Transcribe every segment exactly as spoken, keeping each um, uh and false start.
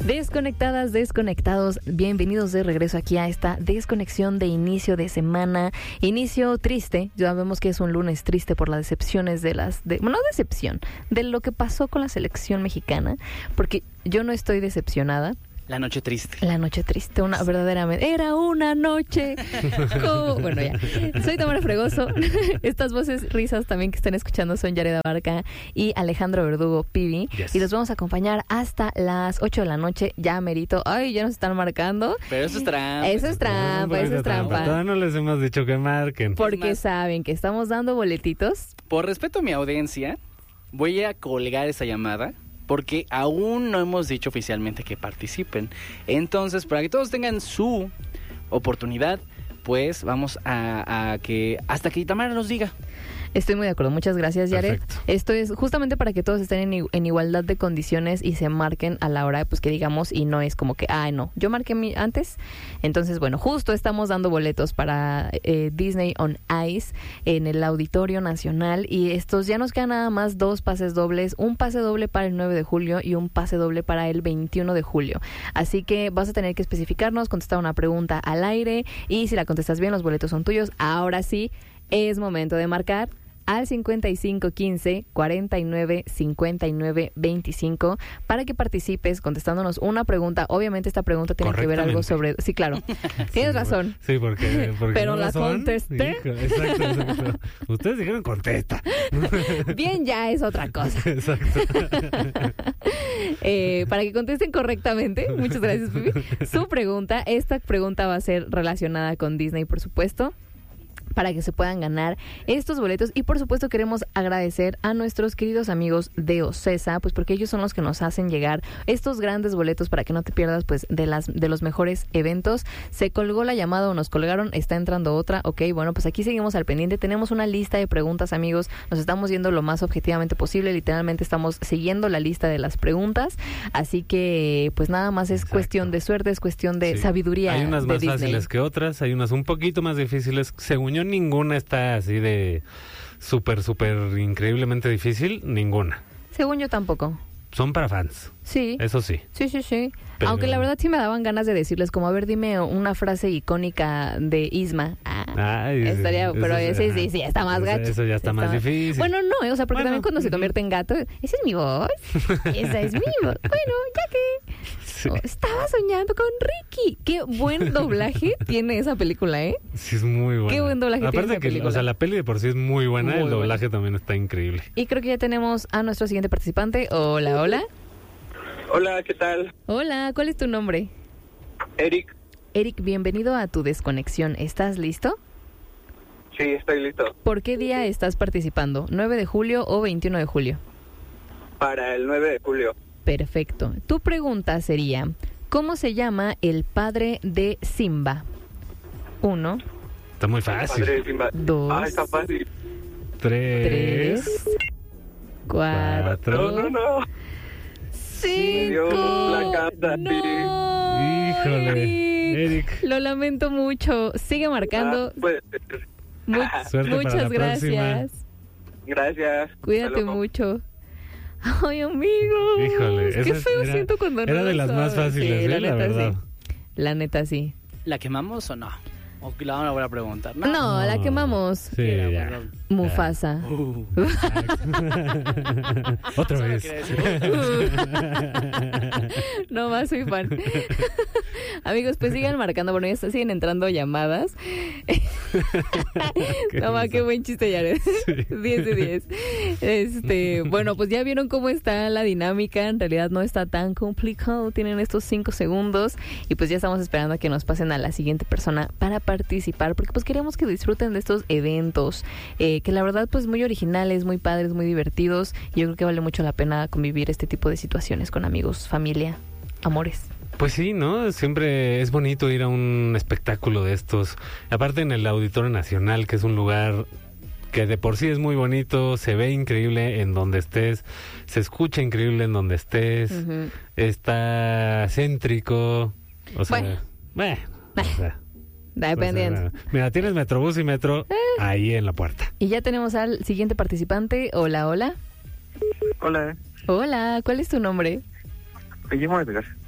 Desconectadas, desconectados, bienvenidos de regreso aquí a esta desconexión de inicio de semana, inicio triste. Ya vemos que es un lunes triste por las decepciones de las, de, bueno, no decepción, de lo que pasó con la selección mexicana, porque yo no estoy decepcionada. La noche triste. La noche triste, una verdaderamente. Era una noche. Como... Bueno, ya. Soy Tamara Fregoso. Estas voces, risas también que están escuchando son Yared Abarca y Alejandro Verdugo, Pibi. Yes. Y los vamos a acompañar hasta las ocho de la noche. Ya merito. Ay, ya nos están marcando. Pero eso es trampa. Eso es trampa, eso es trampa. Todavía no les hemos dicho que marquen. Porque más, saben que estamos dando boletitos. Por respeto a mi audiencia, voy a colgar esa llamada, porque aún no hemos dicho oficialmente que participen. Entonces, para que todos tengan su oportunidad, pues vamos a, a que hasta que Tamara nos diga. Estoy muy de acuerdo. Muchas gracias, Yared. Perfecto. Esto es justamente para que todos estén en, en igualdad de condiciones y se marquen a la hora, pues que digamos, y no es como que, ah, no, yo marqué mi antes. Entonces, bueno, justo estamos dando boletos para eh, Disney on Ice en el Auditorio Nacional, y estos ya nos quedan nada más dos pases dobles, un pase doble para el nueve de julio y un pase doble para el veintiuno de julio. Así que vas a tener que especificarnos, contestar una pregunta al aire, y si la contestas bien, los boletos son tuyos. Ahora sí, es momento de marcar al cincuenta y cinco quince cuarenta y nueve cincuenta y nueve veinticinco para que participes contestándonos una pregunta. Obviamente esta pregunta tiene que ver algo sobre... Sí, claro. Tienes sí, razón. Sí, porque... porque pero no la son, contesté. Hijo, exacto, exacto. Ustedes dijeron contesta. Bien, ya es otra cosa. Exacto. eh, para que contesten correctamente, muchas gracias, Pipi. Su pregunta, esta pregunta va a ser relacionada con Disney, por supuesto, para que se puedan ganar estos boletos. Y por supuesto queremos agradecer a nuestros queridos amigos de Ocesa, pues porque ellos son los que nos hacen llegar estos grandes boletos para que no te pierdas pues de las de los mejores eventos. Se colgó la llamada o nos colgaron, está entrando otra. Ok, bueno, pues aquí seguimos al pendiente. Tenemos una lista de preguntas, amigos. Nos estamos yendo lo más objetivamente posible. Literalmente estamos siguiendo la lista de las preguntas. Así que pues nada más es Exacto. cuestión de suerte, es cuestión de sí. sabiduría. Hay unas de más Disney. fáciles que otras, hay unas un poquito más difíciles. Según yo, ninguna está así de súper, súper increíblemente difícil, ninguna. Según yo tampoco. Son para fans. Sí. Eso sí. Sí, sí, sí. Pero... Aunque la verdad sí me daban ganas de decirles como, a ver, dime una frase icónica de Isma. Ah, Ay, estaría, eso, pero eso, sí, sí, sí, está más gacho. Eso ya está, está más difícil. Bueno, no, o sea, porque bueno, también cuando se convierte en gato, esa es mi voz, esa es mi voz. Bueno, ya que sí. oh, estaba soñando con Ricky. Qué buen doblaje tiene esa película, ¿eh? Sí, es muy buena. Qué buen doblaje Aparte tiene esa que, película. O sea, la peli de por sí es muy buena, muy el doblaje buena. también está increíble. Y creo que ya tenemos a nuestro siguiente participante. Hola, hola. Hola, ¿qué tal? Hola, ¿cuál es tu nombre? Eric. Eric, bienvenido a tu desconexión. ¿Estás listo? Sí, estoy listo. ¿Por qué día estás participando? ¿nueve de julio o veintiuno de julio? Para el nueve de julio. Perfecto. Tu pregunta sería, ¿cómo se llama el padre de Simba? Uno. Está muy fácil. El padre de Simba. Dos. Ah, está fácil. Tres. Tres. Cuatro. Cuatro. No, no, no. Cinco. La casa, no. Sí. Híjole, Eric. Lo lamento mucho. Sigue marcando. Ah, pues, Mu- Suerte muchas para la gracias. próxima. gracias. Cuídate mucho. Ay, amigo. Híjole. Qué esa feo era, siento cuando no Era de lo las más sabes. fáciles, Sí, ¿eh? la, La neta, verdad. sí. La neta, sí. ¿La quemamos o no? ¿O la van a volver a preguntar? No, no la quemamos. Sí, ya. Bueno, Mufasa. Uh. Otra Solo vez. quería decir. No más soy fan. Amigos, pues sigan marcando. Bueno, ya está- siguen entrando llamadas. No más, qué buen chiste, Yared. diez de diez. Este, bueno, pues ya vieron cómo está la dinámica. En realidad no está tan complicado. Tienen estos cinco segundos. Y pues ya estamos esperando a que nos pasen a la siguiente persona para participar. Porque pues queremos que disfruten de estos eventos. Eh, que la verdad, pues muy originales, muy padres, muy divertidos. Y yo creo que vale mucho la pena convivir este tipo de situaciones con amigos, familia, amores. Pues sí, ¿no? Siempre es bonito ir a un espectáculo de estos. Aparte en el Auditorio Nacional, que es un lugar que de por sí es muy bonito, se ve increíble en donde estés, se escucha increíble en donde estés, Uh-huh. está céntrico, o sea, Bueno. bueno, o sea, Dependiendo. o sea, mira, tienes Metrobús y Metro Eh. ahí en la puerta. Y ya tenemos al siguiente participante. Hola, hola. Hola, Hola, ¿cuál es tu nombre? me llamo Edgar.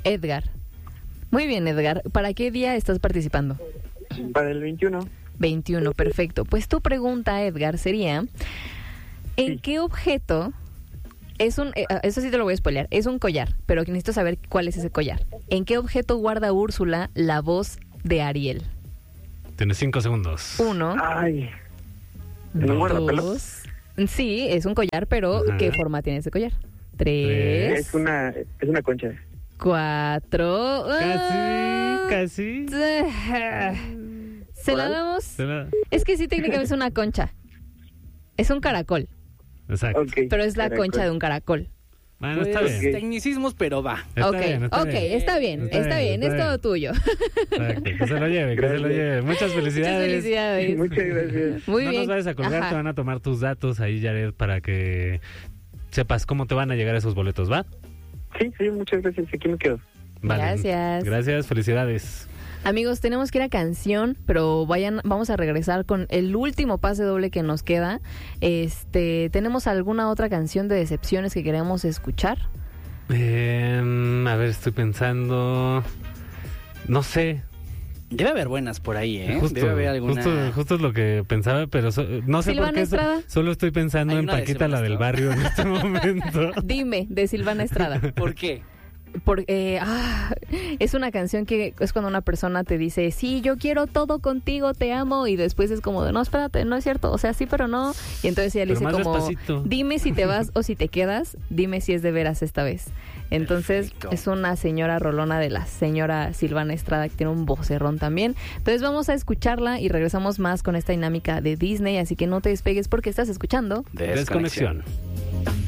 Edgar. Muy bien, Edgar. ¿Para qué día estás participando? Para el veintiuno. veintiuno, perfecto. Pues tu pregunta, Edgar, sería, ¿en Sí. qué objeto es un, eh, eso sí te lo voy a spoilear, es un collar, pero necesito saber cuál es ese collar? ¿En qué objeto guarda Úrsula la voz de Ariel? Tienes cinco segundos. Uno, Ay. ¿No guarda pelo? dos, sí, es un collar, pero Ajá. ¿qué forma tiene ese collar? Tres. Tres, Es una, es una concha. cuatro, ah, Casi, casi. ¿se la ¿Cuál? damos? Será- Es que sí, técnicamente es una concha. Es un caracol, Exacto. Ok. pero es la caracol. concha de un caracol. Bueno, Pues, está bien. Ok. tecnicismos, pero va. Está ok, bien, está ok, bien. está bien, Está está bien, bien, está es todo bien. tuyo. Exacto, que se lo lleve, que se lo Gracias. lleve. Muchas Muchas felicidades. felicidades. Muchas gracias. Muy no bien. nos vayas a colgar, Ajá. te van a tomar tus datos ahí, Jared, para que sepas cómo te van a llegar esos boletos, ¿va? Sí, sí, muchas gracias. Aquí me quedo. Gracias. Gracias, felicidades. Amigos, tenemos que ir a canción, pero vayan, vamos a regresar con el último pase doble que nos queda. Este, ¿tenemos alguna otra canción de decepciones que queremos escuchar? Eh, a ver, estoy pensando. No sé. Debe haber buenas por ahí, ¿eh? Justo, Debe haber alguna... justo, justo es lo que pensaba, pero so- no sé Silvana por qué. so- Estrada. solo estoy pensando Hay en una de Paquita, la Silvana del Estrada. barrio, en este momento. Dime, de Silvana Estrada. ¿Por qué? Porque ah, es una canción que es cuando una persona te dice, sí, yo quiero todo contigo, te amo, y después es como de, no, espérate, no es cierto, o sea, sí, pero no. Y entonces ella le Pero dice más como, despacito. dime si te vas o si te quedas, dime si es de veras esta vez. Entonces Perfecto. es una señora rolona de la señora Silvana Estrada, que tiene un vocerrón también. Entonces vamos a escucharla y regresamos más con esta dinámica de Disney, así que no te despegues porque estás escuchando. Desconexión.